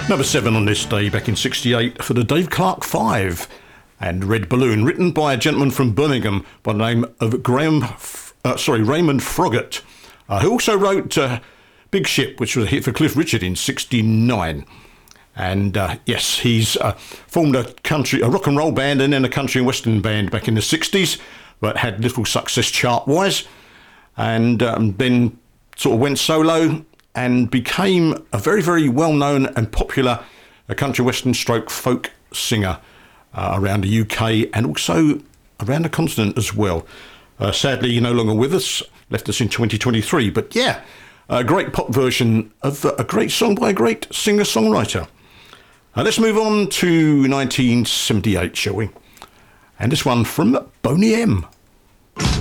Number 7 on this day back in '68 for the Dave Clark 5 and Red Balloon, written by a gentleman from Birmingham by the name of Raymond Froggatt, who also wrote Big Ship, which was a hit for Cliff Richard in '69. And yes, he's formed a rock and roll band and then a country and western band back in the '60s, but had little success chart-wise, and then sort of went solo and became a very, very well-known and popular country western stroke folk singer around the UK and also around the continent as well. Sadly, no longer with us, left us in 2023. But yeah, a great pop version of a great song by a great singer-songwriter. Let's move on to 1978, shall we? And this one from Boney M.